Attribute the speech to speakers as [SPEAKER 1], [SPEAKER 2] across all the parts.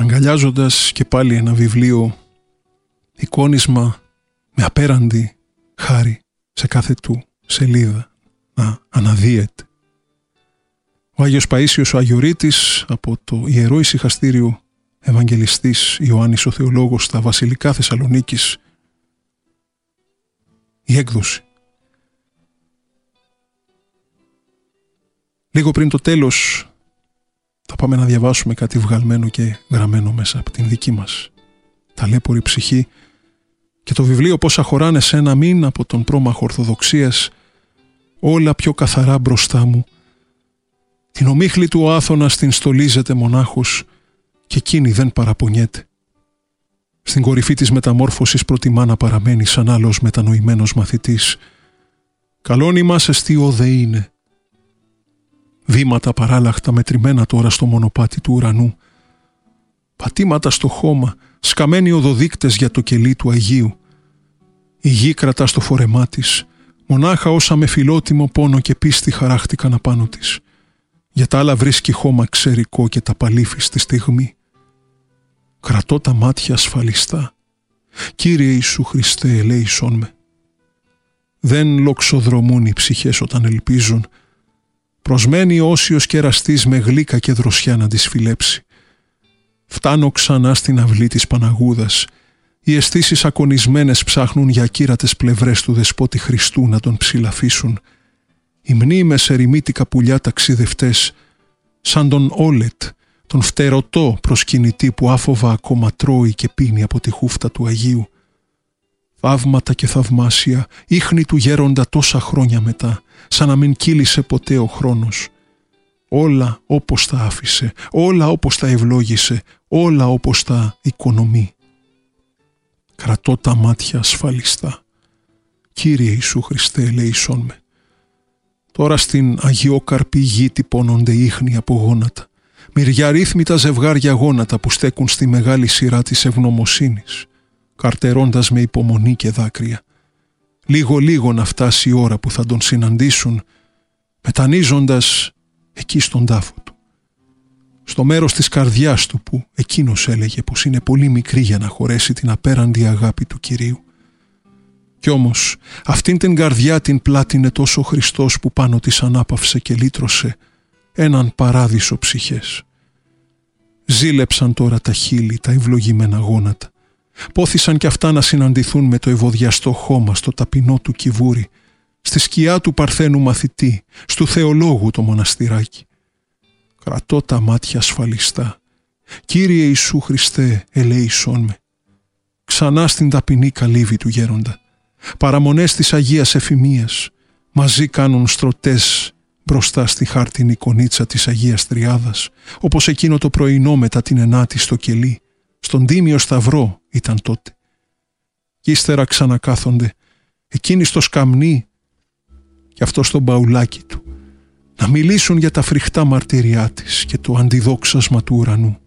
[SPEAKER 1] αγκαλιάζοντας και πάλι ένα βιβλίο, εικόνισμα με απέραντη χάρη σε κάθε του σελίδα να αναδύεται. Ο Άγιος Παΐσιος ο Αγιορείτης, από το Ιερό Ησυχαστήριο Ευαγγελιστής Ιωάννης ο Θεολόγος στα Βασιλικά Θεσσαλονίκης, η έκδοση. Λίγο πριν το τέλος θα πάμε να διαβάσουμε κάτι βγαλμένο και γραμμένο μέσα από την δική μας ταλέπορη ψυχή και το βιβλίο «Πόσα χωράνε σε ένα μήν» από τον πρόμαχο Ορθοδοξίας, όλα πιο καθαρά μπροστά μου. Την ομίχλη του ο Άθωνας την στολίζεται μονάχος και εκείνη δεν παραπονιέται. Στην κορυφή της μεταμόρφωσης προτιμά να παραμένει σαν άλλος μετανοημένος μαθητής. Καλόν ημάς τι όδε είναι. Βήματα παράλλαχτα μετρημένα τώρα στο μονοπάτι του ουρανού. Πατήματα στο χώμα, σκαμμένοι οδοδείκτες για το κελί του Αγίου. Η γη κρατά στο φορεμά της, μονάχα όσα με φιλότιμο πόνο και πίστη χαράχτηκαν απάνω της. Για τα άλλα βρίσκει χώμα ξερικό και τα παλίφη στη στιγμή. Κρατώ τα μάτια ασφαλιστά. Κύριε Ιησού Χριστέ, ελέησόν με. Δεν λοξοδρομούν οι ψυχές όταν ελπίζουν. Προσμένει όσιος κεραστής με γλύκα και δροσιά να τις φιλέψει. Φτάνω ξανά στην αυλή της Παναγούδας. Οι αισθήσεις ακονισμένες ψάχνουν για ακύρατες πλευρές του Δεσπότη Χριστού να τον ψηλαφίσουν. Οι μνήμες ερημίτικα πουλιά ταξιδευτές, σαν τον Όλετ, τον φτερωτό προσκυνητή που άφοβα ακόμα τρώει και πίνει από τη χούφτα του Αγίου. Θαύματα και θαυμάσια, ίχνη του γέροντα τόσα χρόνια μετά, σαν να μην κύλησε ποτέ ο χρόνος. Όλα όπως τα άφησε, όλα όπως τα ευλόγησε, όλα όπως τα οικονομεί. Κρατώ τα μάτια ασφαλιστά. Κύριε Ιησού Χριστέ, ελέησόν με. Τώρα στην αγιόκαρπη γη τυπώνονται ίχνη από γόνατα, μυριαρύθμιτα ζευγάρια γόνατα που στέκουν στη μεγάλη σειρά της ευγνωμοσύνης, καρτερώντας με υπομονή και δάκρυα. Λίγο να φτάσει η ώρα που θα τον συναντήσουν, μετανίζοντας εκεί στον τάφο του. Στο μέρος της καρδιάς του που εκείνος έλεγε πως είναι πολύ μικρή για να χωρέσει την απέραντη αγάπη του Κυρίου. Κι όμως αυτήν την καρδιά την πλάτινε τόσο ο Χριστός που πάνω της ανάπαυσε και λύτρωσε έναν παράδεισο ψυχές. Ζήλεψαν τώρα τα χείλη, τα ευλογημένα γόνατα. Πόθησαν κι αυτά να συναντηθούν με το ευωδιαστό χώμα στο ταπεινό του Κιβούρι, στη σκιά του Παρθένου μαθητή, στου Θεολόγου το μοναστηράκι. Κρατώ τα μάτια ασφαλιστά. Κύριε Ιησού Χριστέ, ελέησόν με. Ξανά στην ταπεινή καλύβη του γέροντα. Παραμονές της Αγίας Εφημίας μαζί κάνουν στρωτές μπροστά στη χάρτινη εικονίτσα της Αγίας Τριάδας, όπως εκείνο το πρωινό μετά την ενάτη στο κελί, στον Τίμιο Σταυρό ήταν τότε. Κι ύστερα ξανακάθονται, εκείνοι στο σκαμνί και αυτό στο μπαουλάκι του, να μιλήσουν για τα φρικτά μαρτυριά της και το αντιδόξασμα του ουρανού.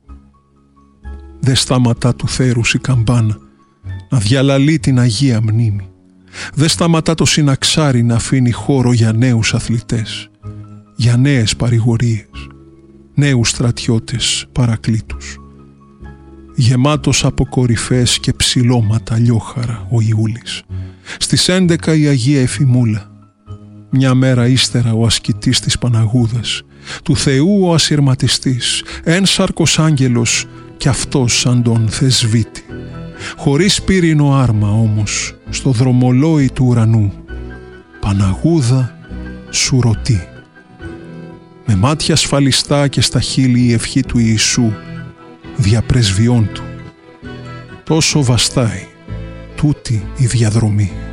[SPEAKER 1] Δε σταματά του θέρους η καμπάνα να διαλαλεί την Αγία Μνήμη. Δε σταματά το συναξάρι να αφήνει χώρο για νέους αθλητές, για νέες παρηγορίες, νέους στρατιώτες παρακλήτους. Γεμάτος από κορυφές και ψηλώματα λιόχαρα ο Ιούλης. Στις 11 η Αγία Εφημούλα. Μια μέρα ύστερα ο ασκητής της Παναγούδας, του Θεού ο ασυρματιστής, ένσαρκος άγγελος κι αυτός σαν τον θεσβήτη. Χωρίς πύρινο άρμα όμως, στο δρομολόι του ουρανού, Παναγούδα σου ρωτεί. Με μάτια ασφαλιστά και στα χείλη η ευχή του Ιησού, διαπρεσβειών του. Τόσο βαστάει τούτη η διαδρομή.